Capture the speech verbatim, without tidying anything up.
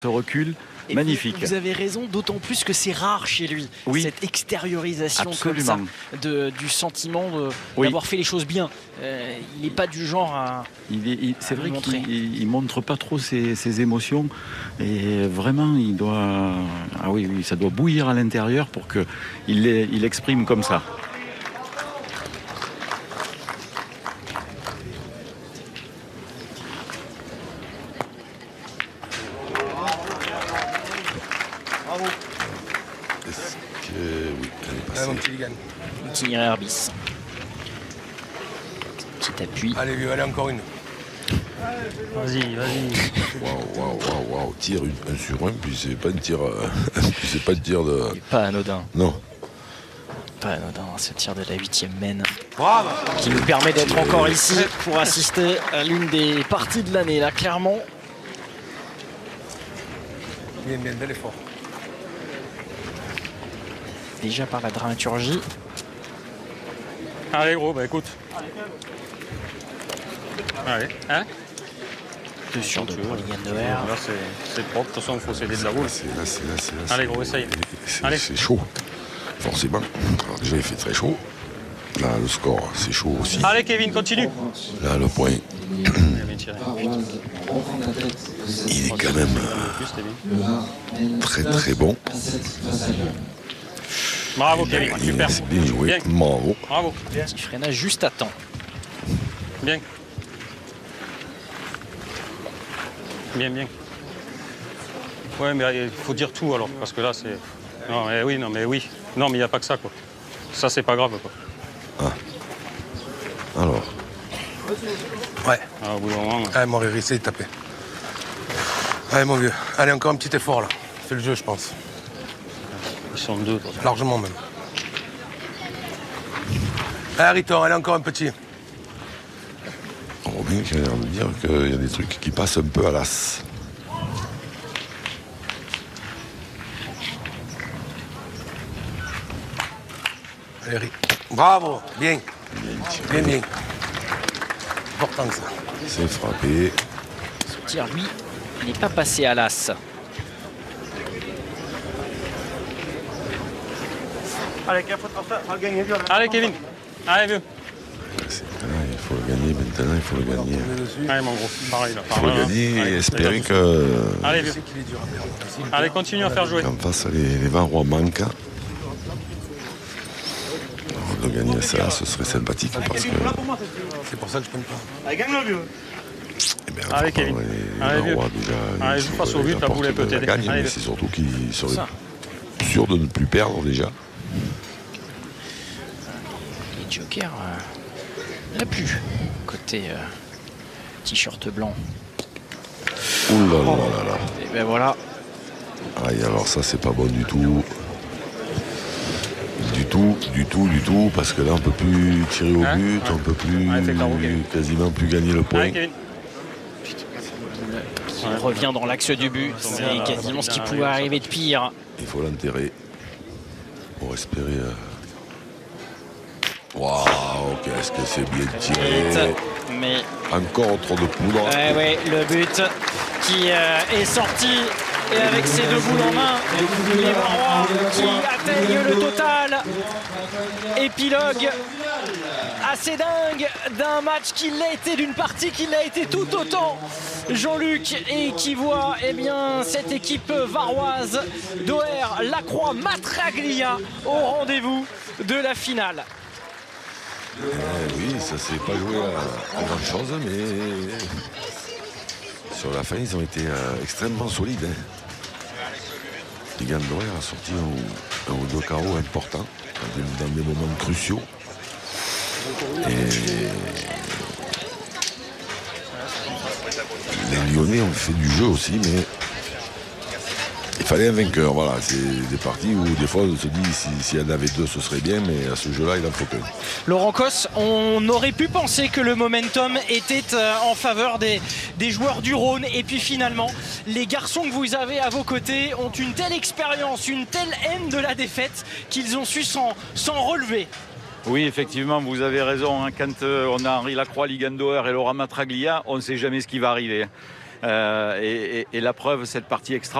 Ce recul, et magnifique. Vous, vous avez raison, d'autant plus que c'est rare chez lui, oui. cette extériorisation Absolument. comme ça, de, du sentiment oui. d'avoir fait les choses bien. Euh, il n'est pas du genre à. C'est vrai qu'il ne montre pas trop ses, ses émotions et vraiment, il doit. Ah oui, oui, ça doit bouillir à l'intérieur pour qu'il il exprime comme ça. Bravo. Est-ce que oui, elle est passée. Allez, mon petit Ligan. Petit Herbis. Petit appui. Allez, vieux, allez, encore une. Vas-y, vas-y. Waouh, waouh, waouh, waouh. Tire une, un sur un, puis c'est pas un tir. Euh, puis c'est pas un tir de. Il est pas anodin. Non. Pas anodin, ce tir de la huitième mène. Bravo. Qui nous permet d'être encore ici pour assister à l'une des parties de l'année, là, clairement. Bien, bien, bel effort. Déjà par la dramaturgie. Allez gros, bah écoute. Allez, hein deux sur deux pour Ligan. Là c'est propre, de toute façon il faut s'aider de la boule. Là, c'est là, c'est là, c'est là. Allez gros, essaye. C'est chaud, forcément. Alors déjà il fait très chaud. Là le score, c'est chaud aussi. Allez Kevin, continue. Là le point. Il est quand même euh, très très bon. Bravo Kevin, super. C'est bien joué, bien. Bravo. Bravo. Petit freinage juste à temps. Bien. Bien, bien. Ouais, mais il faut dire tout alors, parce que là c'est. Non, mais oui, non, mais oui. Non, mais il n'y a pas que ça, quoi. Ça, c'est pas grave, quoi. Ah. Alors. Ouais. Ah, au bout d'un moment. Allez, mon rire, essaye de taper. Allez, mon vieux. Allez, encore un petit effort, là. Fais le jeu, je pense. Ils sont deux. Largement, même. Allez, Riton, allez, encore un petit. Robin qui a l'air de dire qu'il y a des trucs qui passent un peu à l'as. Allez, Rick. Bravo, bien. Bien, bien, bien. Important que ça. C'est frappé. Ce tir, lui, n'est pas passé à l'as. Allez, Allez Kevin. Allez, vieux. Il faut le gagner maintenant, il faut le gagner. Allez, mon gros. Pareil, là. Il faut le gagner et espérer que. Allez, vieux. Allez, continue à faire jouer. En face, les, les vingt rois manquent. De gagner ça, ce serait sympathique parce que. C'est pour ça que je ne peux pas. Allez, gagne le vieux. Eh bien, Allez, Kevin. Les, Allez, les vieux. rois, déjà, Allez, joue face au but, la boule elle peut t'aider. Mais c'est surtout qu'ils seraient sûrs de ne plus perdre déjà. Les jokers, euh, n'a plus. Côté euh, t-shirt blanc. Ouh là là là là. Et ben voilà. Aïe, alors ça, c'est pas bon du tout. Du tout, du tout, du tout, parce que là on peut plus tirer au hein but, ouais. on peut plus ouais, quasiment plus gagner le point. Allez, Kevin. Qui ouais. revient dans l'axe du but, c'est quasiment ce qui pouvait arriver de pire. Il faut l'enterrer pour espérer. Waouh, qu'est-ce que c'est bien tiré. Mais encore trop de poudre. Ouais, ouais, le but qui euh, est sorti. Et avec ses deux boules en main, les Varois qui atteignent le total. Épilogue assez dingue d'un match qui l'a été, d'une partie qui l'a été tout autant, Jean-Luc, et qui voit eh bien, cette équipe varoise d'Oher Lacroix Matraglia au rendez-vous de la finale. Eh oui, ça s'est pas joué à, à grand chose, mais sur la fin, ils ont été euh, extrêmement solides. Hein. Ligan d'Oher a sorti un, un ou deux carreaux importants dans des moments cruciaux. Et les Lyonnais ont fait du jeu aussi, mais il fallait un vainqueur. Voilà, c'est des parties où des fois on se dit s'il si y en avait deux ce serait bien, mais à ce jeu-là il en faut qu'un. Laurent Cos, on aurait pu penser que le momentum était en faveur des, des joueurs du Rhône, et puis finalement les garçons que vous avez à vos côtés ont une telle expérience, une telle haine de la défaite qu'ils ont su s'en relever. Oui, effectivement, vous avez raison. Hein. Quand euh, on a Henri Lacroix, Ligan d'Oher et Laurent Matraglia, on ne sait jamais ce qui va arriver. Euh, et, et, et la preuve, cette partie extra